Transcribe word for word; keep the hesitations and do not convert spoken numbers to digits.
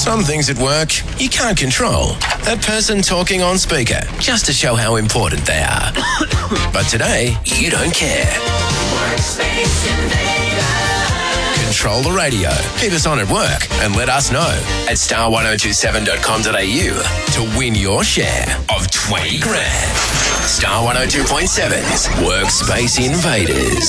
Some things at work you can't control. That person talking on speaker just to show how important they are. But today, you don't care. Workspace Invader. Control the radio. Keep us on at work and let us know at star ten twenty-seven dot com dot a u to win your share of twenty grand. Star one oh two point seven's Workspace Invaders.